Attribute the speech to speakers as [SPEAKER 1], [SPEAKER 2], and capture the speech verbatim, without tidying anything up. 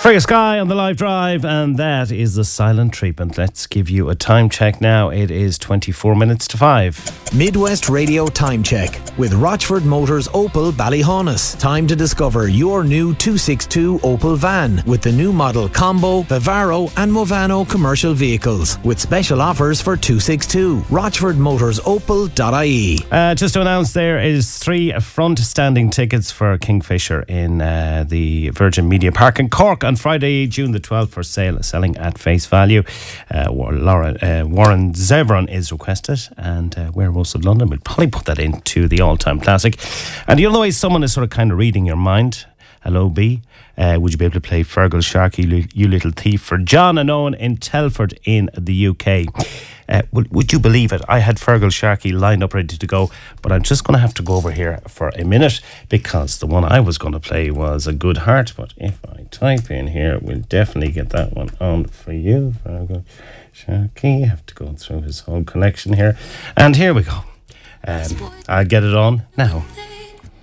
[SPEAKER 1] Fergus Sky on the live drive, and that is the silent treatment. Let's give you a time check now. It is twenty-four minutes to five.
[SPEAKER 2] Midwest Radio Time Check with Rochford Motors Opel Ballyhaunis. Time to discover your new two sixty-two Opel van with the new model Combo, Vivaro and Movano commercial vehicles with special offers for two sixty-two. Rochford Motors Opel dot I E.
[SPEAKER 1] Uh, just to announce, there is three front standing tickets for Kingfisher in uh, the Virgin Media Park in Cork on Friday, June the twelfth, for sale, selling at face value. Uh, Laura, uh, Warren Zevron is requested, and uh, Where Most of London, we'll probably put that into the all-time classic. And you'll know someone is sort of kind of reading your mind. Hello, B. Uh, would you be able to play Fergal Sharkey, You Little Thief, for John and Owen in Telford in the U K? Uh, would, would you believe it? I had Fergal Sharkey lined up ready to go, but I'm just going to have to go over here for a minute because the one I was going to play was A Good Heart. But if I type in here, we'll definitely get that one on for you. Fergal Sharkey. I have to go through his whole collection here. And here we go. Um, I'll get it on now.